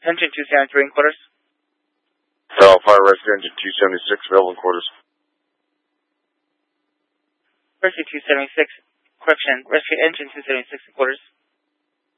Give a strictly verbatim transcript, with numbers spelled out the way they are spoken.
Engine two seventy-three in quarters. Cal Fire Rescue Engine two seventy-six, available in quarters. Rescue two seventy-six, correction, Rescue Engine two seventy-six in quarters.